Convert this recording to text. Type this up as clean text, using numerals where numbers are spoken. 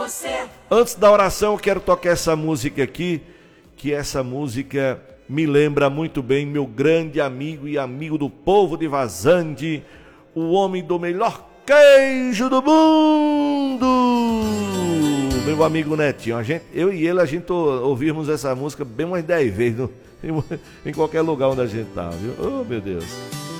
você. Antes da oração, eu quero tocar essa música aqui, que essa música me lembra muito bem meu grande amigo e amigo do povo de Vazante, o homem do melhor queijo do mundo, meu amigo Netinho. Eu e ele, a gente ouvimos essa música bem umas 10 vezes em qualquer lugar onde a gente tá, viu? Oh, meu Deus.